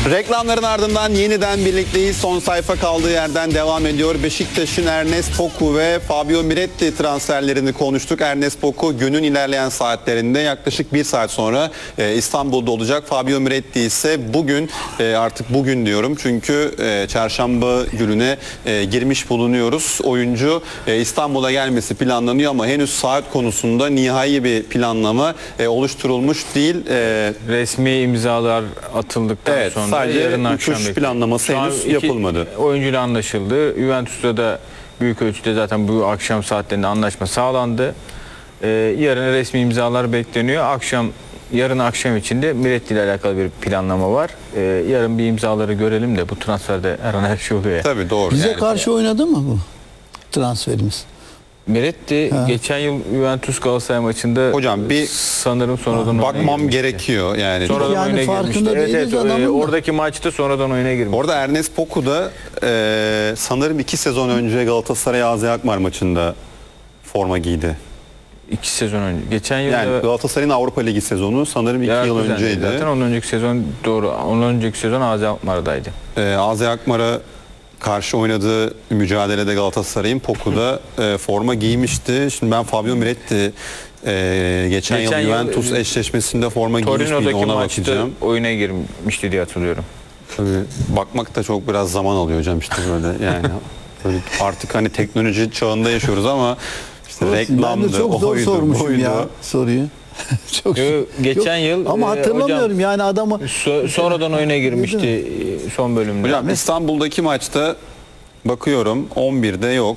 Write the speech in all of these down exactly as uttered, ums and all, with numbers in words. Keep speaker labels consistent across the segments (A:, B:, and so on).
A: Reklamların ardından yeniden birlikteyiz. Son sayfa kaldığı yerden devam ediyor. Beşiktaş'ın Ernest Poku ve Fabio Miretti transferlerini konuştuk. Ernest Poku günün ilerleyen saatlerinde yaklaşık bir saat sonra e, İstanbul'da olacak. Fabio Miretti ise bugün, e, artık bugün diyorum çünkü e, çarşamba gününe e, girmiş bulunuyoruz. Oyuncu e, İstanbul'a gelmesi planlanıyor ama henüz saat konusunda nihai bir planlama e, oluşturulmuş değil. E,
B: Resmi imzalar atıldıktan
A: evet,
B: sonra
A: sadece
B: yarın akşam
A: uçuş
B: bekliyor.
A: planlaması
B: Şu an
A: henüz
B: iki
A: yapılmadı.
B: Oyuncuyla anlaşıldı. Juventus'ta da büyük ölçüde zaten bu akşam saatlerinde anlaşma sağlandı. Ee, yarın resmi imzalar bekleniyor. Akşam yarın akşam içinde Miretti ile alakalı bir planlama var. Ee, yarın bir imzaları görelim de bu transferde her an her şey oluyor ya.
A: Tabii doğru.
C: Bize
A: yani.
C: karşı oynadı mı bu transferimiz?
B: Miretti
C: Ha.
B: geçen yıl Juventus Galatasaray maçında
A: Hocam bir
B: sanırım sonradan oyuna
A: bakmam
B: girmişti.
A: gerekiyor yani.
B: Sonradan
C: Yani
B: oyuna
C: farkında
B: girmişti. Evet,
C: değiliz
B: evet,
C: adamın da.
B: oradaki maçta sonradan oyuna girmiş.
A: Orada Ernest Poku da e, sanırım iki sezon önce Galatasaray A Z Alkmaar maçında forma giydi.
B: İki sezon önce. Geçen yıl
A: Yani Galatasaray'ın Avrupa Ligi sezonu sanırım iki yıl önceydi.
B: Zaten ondan önceki sezon doğru. Ondan önceki sezon A Z Alkmaar'daydı.
A: E, A Z Alkmaar'a karşı oynadığı mücadelede Galatasaray'ın Poku'da e, forma giymişti. Şimdi ben Fabio Miretti e, geçen,
B: Geçen
A: yıl
B: yıl,
A: Juventus
B: e,
A: eşleşmesinde forma giymiş miydi
B: Torino'daki
A: ona
B: maçta
A: bakacağım.
B: oyuna girmişti diye hatırlıyorum.
A: Tabii bakmak da çok biraz zaman alıyor hocam işte böyle yani. Böyle artık hani teknoloji çağında yaşıyoruz ama işte
C: Ben de
A: reklamdı,
C: çok zor
A: oydu,
C: sormuşum
A: buydu.
C: ya soruyu. Çok
B: Yo, geçen yıl
C: ama
B: e,
C: hatırlamıyorum
B: hocam,
C: yani adamı.
B: so- sonradan oyuna girmişti e, son bölümde.
A: Hocam İstanbul'daki maçta bakıyorum on birde yok.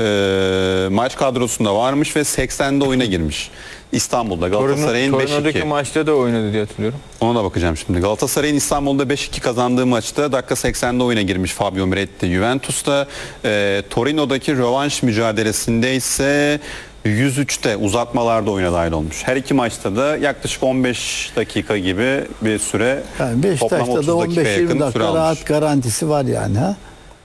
A: Ee, maç kadrosunda varmış ve seksende oyuna girmiş. İstanbul'da Galatasaray'ın beş
B: Torino'daki
A: iki.
B: maçta da oynadı diye hatırlıyorum.
A: Ona da bakacağım şimdi. Galatasaray'ın İstanbul'da beş iki kazandığı maçta dakika seksende oyuna girmiş Fabio Miretti. Juventus'ta e, Torino'daki rövanş mücadelesinde ise yüz üçte uzatmalarda oyuna dahil olmuş. Her iki maçta da yaklaşık on beş dakika gibi bir süre,
C: Yani
A: toplam
C: Beşiktaş'ta
A: otuz
C: da
A: dakika
C: on beş yirmi
A: yakın süre
C: dakika
A: almış.
C: rahat garantisi var yani ha.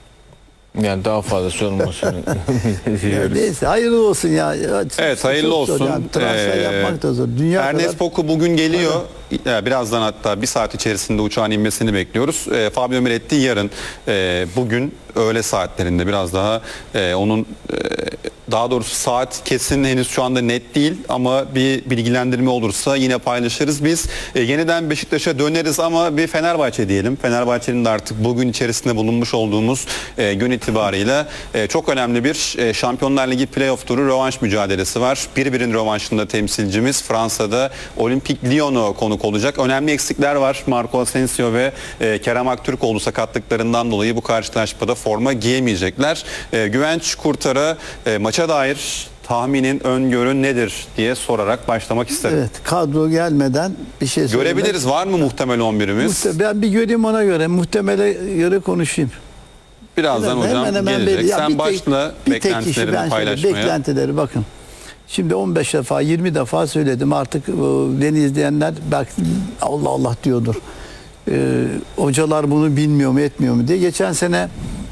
B: Yani daha fazlası olmasını
C: Ya
B: diliyoruz.
C: neyse hayırlı olsun ya. Ya
A: Evet, hayırlı
C: çok zor
A: olsun.
C: yani. Transfer
A: Ee,
C: yapmak da zor. Dünya
A: Ernest
C: kadar.
A: Poku bugün geliyor. Ya, birazdan hatta bir saat içerisinde uçağın inmesini bekliyoruz. E, Fabio Miretti yarın, e, bugün öğle saatlerinde biraz daha e, onun e, daha doğrusu saat kesin henüz şu anda net değil ama bir bilgilendirme olursa yine paylaşırız. Biz e, yeniden Beşiktaş'a döneriz ama bir Fenerbahçe diyelim. Fenerbahçe'nin de artık bugün içerisinde bulunmuş olduğumuz e, gün itibarıyla e, çok önemli bir e, Şampiyonlar Ligi playoff turu rövanş mücadelesi var. Bir birin rövanşında temsilcimiz Fransa'da Olympique Lyon'u konuk olacak. Önemli eksikler var. Marco Asensio ve e, Kerem Aktürkoğlu sakatlıklarından dolayı bu karşılaşmada forma giyemeyecekler. E, Güvenç Kurtar'a e, maça dair tahminin, öngörün nedir diye sorarak başlamak isterim.
C: Evet, kadro gelmeden bir şey söylemek.
A: Görebiliriz. Var mı muhtemel on birimiz?
C: Muhte- Ben bir göreyim ona göre. Muhtemele göre konuşayım.
A: Birazdan
C: Hemen
A: hocam
C: hemen
A: gelecek.
C: belli. Ya
A: Sen
C: bir tek-
A: başla
C: bir tek kişi,
A: beklentilerini
C: ben şöyle
A: paylaşmaya.
C: Beklentileri bakın. Şimdi on beş defa yirmi defa söyledim artık, e, beni izleyenler bak Allah Allah diyordur. Ee, hocalar bunu bilmiyor mu etmiyor mu diye. Geçen sene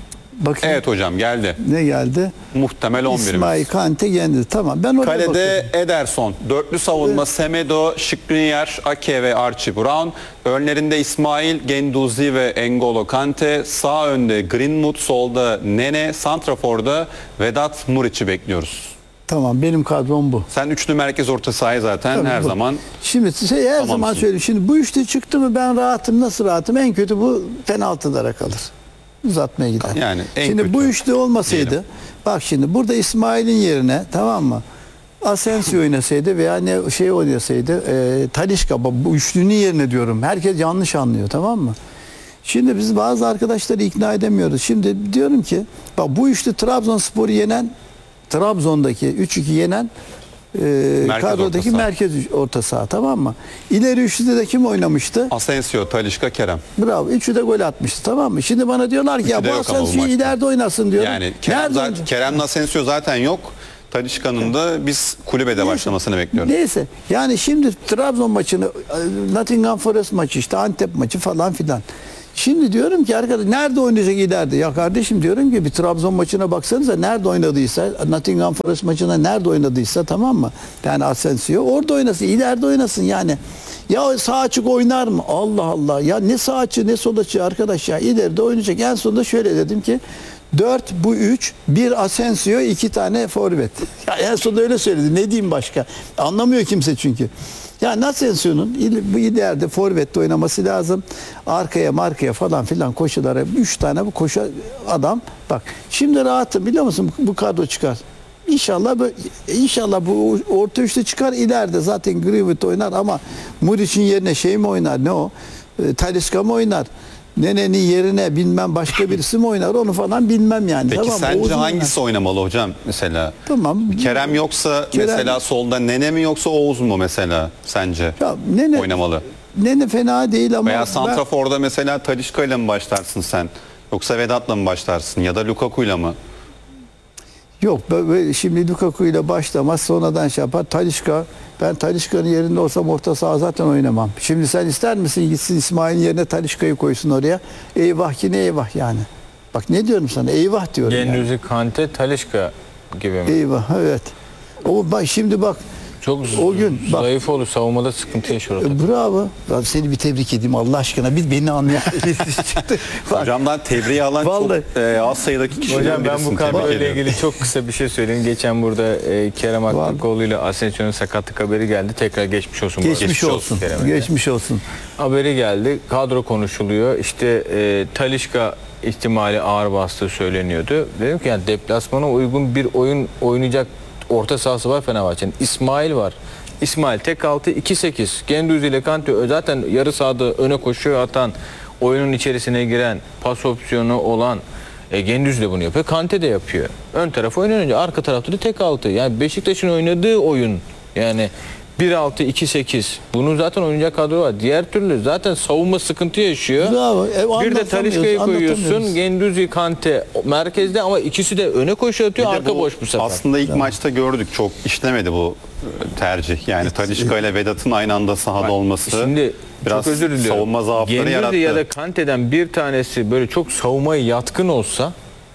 C: bakın
A: Evet hocam geldi.
C: ne geldi?
A: Muhtemel on birimiz.
C: İsmail Kante yendi. Tamam ben oraya
A: Kalede
C: bakıyorum.
A: Ederson, dörtlü savunma Semedo, Skriniar, Ake ve Archie Brown. Önlerinde İsmail, Genduzi ve N'Golo Kante. Sağ önde Greenwood, solda Nene, santraforda Vedat Muriç'i bekliyoruz.
C: Tamam benim kadrom bu.
A: Sen üçlü merkez orta sahayı zaten
C: Tabii
A: her
C: bu.
A: zaman
C: Şimdi şey, her
A: Tamamsın.
C: zaman söyleyeyim. Şimdi bu üçlü çıktı mı ben rahatım. Nasıl rahatım? En kötü bu penaltılara kalır. Uzatmaya gider.
A: Yani en
C: şimdi
A: kötü
C: bu üçlü olmasaydı
A: diyelim.
C: bak şimdi burada İsmail'in yerine tamam mı? Asensio oynasaydı veya ne şey oynasaydı e, Talisca bu üçlünün yerine diyorum. Herkes yanlış anlıyor tamam mı? Şimdi biz bazı arkadaşları ikna edemiyoruz. Şimdi diyorum ki bak bu üçlü Trabzonspor'u yenen Trabzon'daki üç iki yenen e,
A: Merkez
C: kadrodaki
A: orta saha.
C: merkez orta saha tamam mı? İleri üçlüde de kim oynamıştı?
A: Asensio, Talisca, Kerem.
C: Bravo. Üçü de gol atmıştı tamam mı? Şimdi bana diyorlar ki ya
A: de
C: bu
A: yok ama bu
C: Asensio
A: maçta.
C: ileride oynasın diyorum.
A: Yani Kerem
C: Nerede
A: zaten,
C: oynayacak?
A: Kerem'le Asensio zaten yok. Talisca'nın da biz kulübede
C: Neyse.
A: başlamasını bekliyoruz.
C: Neyse. Yani şimdi Trabzon maçını, e, Nottingham Forest maçı işte Antep maçı falan filan. Şimdi diyorum ki arkadaş nerede oynayacak ileride? Ya kardeşim diyorum ki bir Trabzon maçına baksanıza nerede oynadıysa, Nottingham Forest maçına nerede oynadıysa, tamam mı? Yani Asensio orada oynasın, ileride oynasın yani. Ya sağ açık oynar mı? Allah Allah. Ya ne sağ açığı ne sol açığı arkadaş ya. İleride oynayacak. En sonunda şöyle dedim ki dört bu üç, bir Asensio, iki tane forvet. Ya en sonunda öyle söyledi. Ne diyeyim başka? Anlamıyor kimse çünkü. Yani Asensio'nun il- bu ileride forvette oynaması lazım. Arkaya markaya falan filan koşulara üç tane bu koşu adam. Bak şimdi rahatım biliyor musun? Bu, bu kadro çıkar. İnşallah bu inşallah bu orta üçte çıkar, ileride zaten Greenwood oynar ama Muriç'in yerine şey mi oynar, ne o? E, Talisca mı oynar? Nene'nin yerine bilmem başka birisi mi oynar, onu falan bilmem yani.
A: Peki
C: tamam,
A: sence
C: Oğuz mu
A: hangisi oynamalı hocam mesela?
C: Tamam.
A: Kerem yoksa
C: Kerem-
A: mesela solda Nene mi yoksa Oğuz mu mesela sence
C: Ya Nene,
A: oynamalı?
C: Nene fena değil ama
A: Veya
C: ben-
A: santraforda mesela Talisca ile mi başlarsın sen? Yoksa Vedat'la mı başlarsın ya da Lukaku'yla mı?
C: Yok böyle şimdi Lukaku ile başlamaz, sonradan şey yapar. Talisca, ben Talisca'nın yerinde olsam orta saha zaten oynamam. Şimdi sen ister misin gitsin İsmail'in yerine Talisca'yı koysun oraya? Eyvah ki ne eyvah yani. Bak ne diyorum sana, eyvah diyorum yani.
B: Gendüzi, Kante, Talisca gibi mi?
C: Eyvah, evet. O bak şimdi bak
B: Çok z-
C: o gün bak-
B: zayıf olur. Savunmada sıkıntı yaşıyor. o takım.
C: e, bravo. Ben seni bir tebrik edeyim Allah aşkına. Bir beni anlayan birisi çıktı. Bak,
A: Hocamdan tebriği alan
C: Vallahi-
A: çok e, az sayıdaki kişilerden
B: Hocam ben bu
A: birisin.
B: kadroyla
A: Tebrik ediyorum.
B: ilgili çok kısa bir şey söyleyeyim. Geçen burada e, Kerem Aktürkoğlu ile Asensio'nun sakatlık haberi geldi. Tekrar geçmiş olsun. bu arada.
C: geçmiş olsun.
B: Kerem'e de.
C: Geçmiş olsun.
B: Haberi geldi. Kadro konuşuluyor. İşte e, Talisca ihtimali ağır bastığı söyleniyordu. Dedim ki yani deplasmana uygun bir oyun oynayacak orta sahası var Fenerbahçe'nin. İsmail var. İsmail tek altı iki sekiz. Gendüzi ile Kante zaten yarı sahada öne koşuyor atan, oyunun içerisine giren, pas opsiyonu olan e, Gendüzi de bunu yapıyor. Kante de yapıyor. Ön taraf oynanınca arka tarafta da tek altı. Yani Beşiktaş'ın oynadığı oyun yani bir altı iki sekiz. Bunun zaten oynayacak kadro var. Diğer türlü zaten savunma sıkıntı yaşıyor.
C: Bravo. E,
B: Bir de
C: anlatamıyoruz,
B: Talisca'yı koyuyorsun.
C: anlatamıyoruz.
B: Gendüzi, Kante merkezde ama ikisi de öne koşu atıyor.
A: Bir de
B: Arka
A: bu
B: boş bu sefer.
A: Aslında ilk maçta gördük, çok işlemedi bu e, tercih. Yani Talisca ile Vedat'ın aynı anda sahada olması
B: Şimdi
A: biraz
B: çok özür diliyorum.
A: savunma zaafları
B: Gendüzi
A: yarattı.
B: ya da Kante'den bir tanesi böyle çok savunmaya yatkın olsa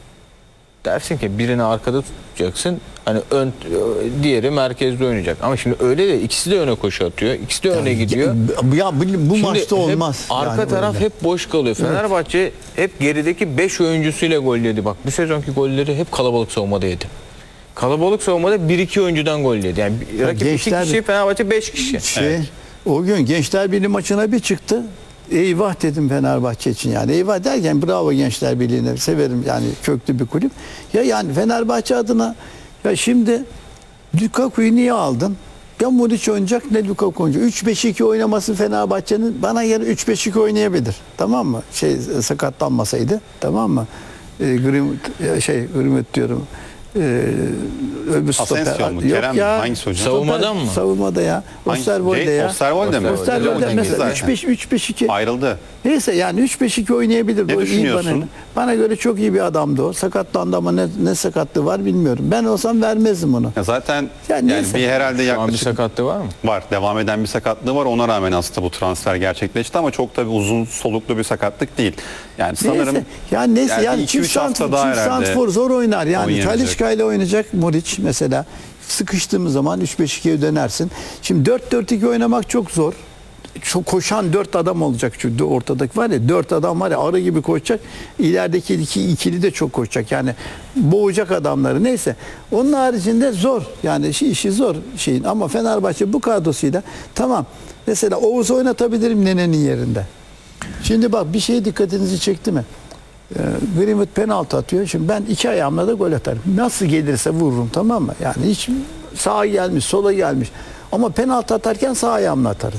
B: dersin ki birini arkada tutacaksın. Hani ön diğeri merkezde oynayacak. Ama şimdi öyle de ikisi de öne koşu atıyor. İkisi de öne gidiyor.
C: Ya, ya bu, bu
B: Şimdi
C: maçta
B: hep
C: olmaz.
B: arka
C: Yani
B: taraf
C: öyle.
B: hep boş kalıyor. Fenerbahçe hep gerideki beş oyuncusuyla gol yedi. Bak bu sezonki golleri hep kalabalık savunmada yedi. Kalabalık savunmada bir iki oyuncudan gol yedi. Yani
C: Ya
B: rakip iki
C: gençler-
B: kişi, Fenerbahçe beş kişi.
C: Şey, o gün Gençler Birliği maçına bir çıktı. Eyvah dedim Fenerbahçe için yani. Eyvah derken bravo Gençler Birliği'ne, severim yani, köklü bir kulüp. Ya yani Fenerbahçe adına ya şimdi Lukaku'yu niye aldın? Ya Muriç oynayacak ne Lukaku oynayacak. üç beş iki oynaması Fenerbahçe'nin, bana göre üç beş iki oynayabilir. Tamam mı? Şey sakatlanmasaydı. Tamam mı? E, Greenwood, şey Greenwood diyorum. E, öbür stoper.
A: Asensio mu?
C: Yok
A: Kerem mi?
C: ya.
A: Hangisi hocam?
B: Savunmadan mı?
C: Savunmada ya. Osterwolde ya.
A: Osterwolde mi?
B: Osterwolde.
C: Osterwolde mesela
A: Zaten.
C: üç beş üç beş iki.
A: Ayrıldı.
C: Neyse yani üç beş iki oynayabilir.
A: Ne
C: O iyi
A: düşünüyorsun?
C: Bana, bana göre çok iyi bir adamdı o. Sakatlandı ama ne, ne sakatlığı var bilmiyorum. Ben olsam vermezdim onu.
A: Ya zaten
C: Ya
A: yani
C: neyse.
A: bir herhalde
B: Şu an bir
A: yaklaşık
B: sakatlığı var mı?
A: var. Devam eden bir sakatlığı var. Ona rağmen aslında bu transfer gerçekleşti ama çok tabii uzun soluklu bir sakatlık değil. Yani sanırım
C: Neyse. Yani neyse
A: yani
C: yani,
A: iki
C: çift
A: üç hafta
C: santfor,
A: daha
C: çift
A: herhalde
C: santfor zor oynar yani.
A: oynayacak.
C: Talisca ile oynayacak Muriç mesela. Sıkıştığımız zaman üç beş ikiye dönersin. Şimdi dört dört iki oynamak çok zor. Çok koşan dört adam olacak çünkü ortadaki var ya, dört adam var ya, arı gibi koşacak. İlerideki iki ikili de çok koşacak. Yani boğacak adamları. Neyse. Onun haricinde zor. Yani işi, işi zor şeyin. Ama Fenerbahçe bu kadrosuyla tamam. Mesela Oğuz oynatabilirim Nene'nin yerinde. Şimdi bak bir şey dikkatinizi çekti mi? Ee, Greenwood penaltı atıyor. Şimdi ben iki ayağımla da gol atarım. Nasıl gelirse vururum, tamam mı? Yani hiç sağa gelmiş, sola gelmiş. Ama penaltı atarken sağ ayağımla atarım.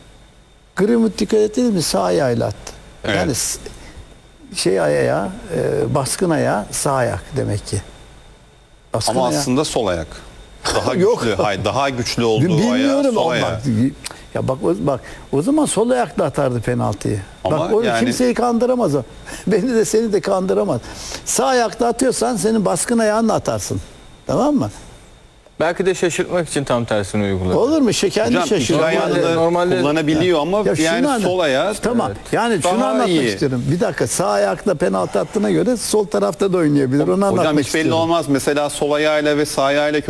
C: Greenwood dikkat ettiniz mi? Sağ ayağıyla attı.
A: Evet.
C: Yani s- şey ayağı, e, baskın ayağı sağ ayak demek ki. Baskın
A: ama
C: ayağı.
A: aslında sol ayak. Daha
C: Yok.
A: güçlü, hayır daha güçlü olduğu ayağı
C: Bilmiyorum
A: sol
C: ama
A: ayağı.
C: bak, ya bak o, bak o zaman sol ayakla atardı penaltıyı.
A: Ama
C: bak onu
A: yani-
C: kimseyi kandıramaz o. Beni de seni de kandıramaz. Sağ ayakla atıyorsan senin baskın ayağınla atarsın. Tamam mı?
B: Belki de şaşırtmak için tam tersini uyguladı.
C: Olur mu? Şey, kendi
A: Hocam iki
C: şaşırıyor.
A: ayağını da
B: normalde-
A: kullanabiliyor ama
C: Ya şunu
A: yani
C: anla-
A: sol ayağı
C: Tamam. Yani
A: daha
C: şunu anlatmak
A: iyi.
C: istiyorum. Bir dakika, sağ ayakla penaltı attığına göre sol tarafta da oynayabilir. Onu anlatmak
A: Hocam hiç belli
C: istiyorum.
A: olmaz. Mesela sol ayağıyla ve sağ ayağıyla